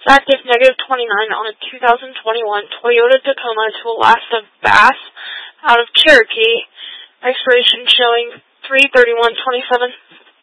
Active -29 on a 2021 Toyota Tacoma to Alaska Bass out of Cherokee. Expiration showing 3/31/27.